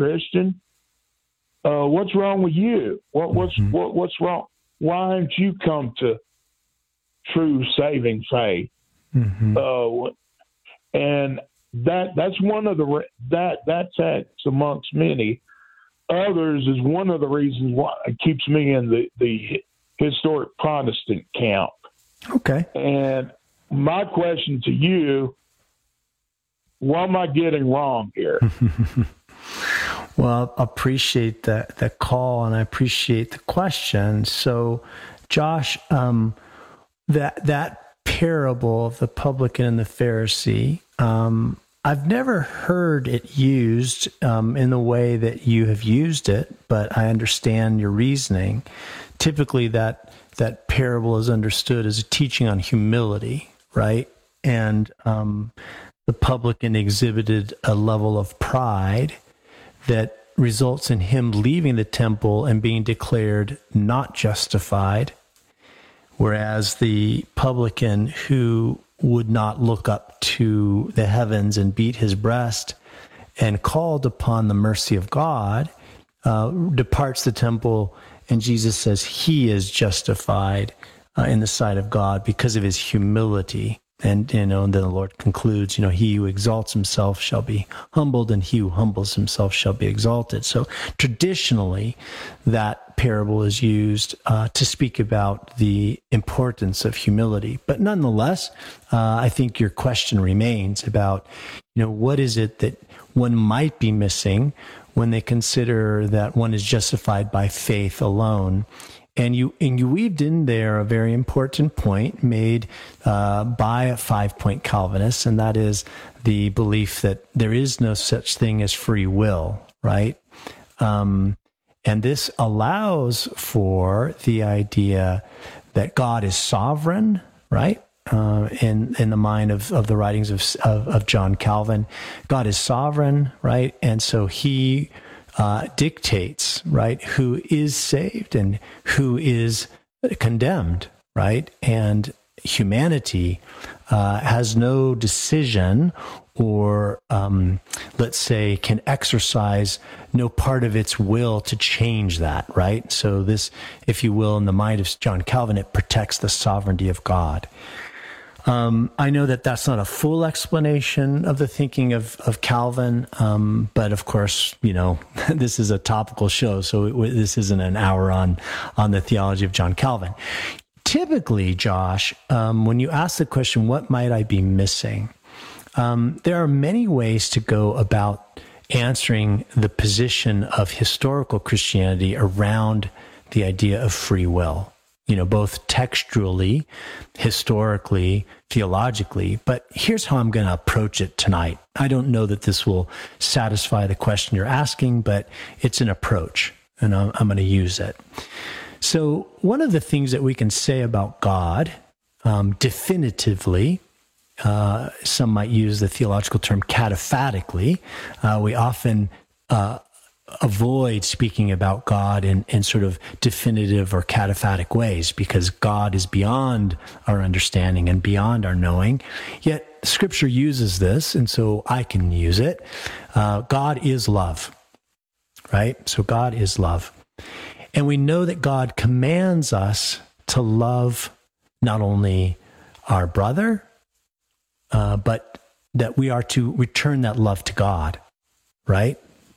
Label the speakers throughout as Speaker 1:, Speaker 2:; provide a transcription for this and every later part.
Speaker 1: Christian. What's wrong with you? What's wrong? Why haven't you come to true saving faith? And that's one of that's amongst many others is one of the reasons why it keeps me in the historic Protestant camp.
Speaker 2: Okay.
Speaker 1: And my question to you, what am I getting wrong here?
Speaker 2: Well, I appreciate the call and I appreciate the question. So, Josh, that parable of the publican and the Pharisee, I've never heard it used in the way that you have used it, but I understand your reasoning. Typically, that parable is understood as a teaching on humility, right? And the publican exhibited a level of pride that results in him leaving the temple and being declared not justified, whereas the publican who would not look up to the heavens and beat his breast and called upon the mercy of God, departs the temple, and Jesus says he is justified in the sight of God because of his humility. And then the Lord concludes, he who exalts himself shall be humbled, and he who humbles himself shall be exalted. So traditionally, that parable is used to speak about the importance of humility. But nonetheless, I think your question remains about, what is it that one might be missing when they consider that one is justified by faith alone. And you weaved in there a very important point made by a 5-point Calvinist, and that is the belief that there is no such thing as free will, right? And this allows for the idea that God is sovereign, right? In the mind of the writings of John Calvin, God is sovereign, right? And so he dictates, right, who is saved and who is condemned, right? And humanity has no decision or, let's say, can exercise no part of its will to change that, right? So this, if you will, in the mind of John Calvin, it protects the sovereignty of God. I know that that's not a full explanation of the thinking of Calvin, but of course, this is a topical show, so this isn't an hour on the theology of John Calvin. Typically, Josh, when you ask the question, what might I be missing? There are many ways to go about answering the position of historical Christianity around the idea of free will. Both textually, historically, theologically, but here's how I'm going to approach it tonight. I don't know that this will satisfy the question you're asking, but it's an approach, and I'm going to use it. So one of the things that we can say about God, definitively, some might use the theological term cataphatically. We often avoid speaking about God in sort of definitive or cataphatic ways because God is beyond our understanding and beyond our knowing. Yet Scripture uses this, and so I can use it. God is love, right? So God is love. And we know that God commands us to love not only our brother, but that we are to return that love to God, right?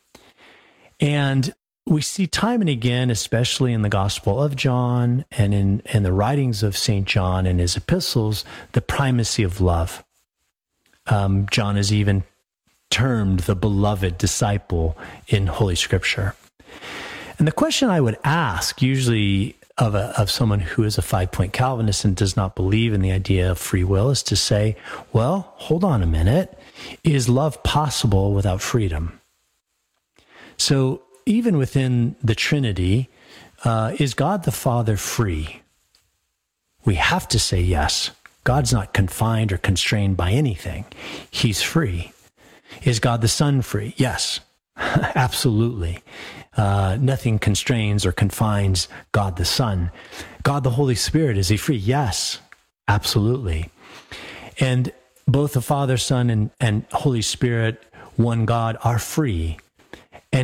Speaker 2: And we see time and again, especially in the Gospel of John and in the writings of St. John and his epistles, the primacy of love. John is even termed the beloved disciple in Holy Scripture. And the question I would ask, usually of someone who is a 5-point Calvinist and does not believe in the idea of free will, is to say, well, hold on a minute. Is love possible without freedom? So even within the Trinity, is God the Father free? We have to say yes. God's not confined or constrained by anything. He's free. Is God the Son free? Yes, absolutely. Nothing constrains or confines God the Son. God the Holy Spirit, is he free? Yes, absolutely. And both the Father, Son, and Holy Spirit, one God, are free.